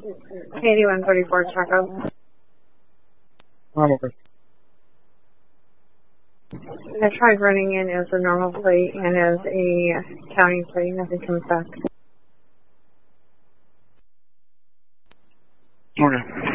8134 Chaco. Okay. I tried running in as a normal plate and as a county plate. Nothing comes back. Okay.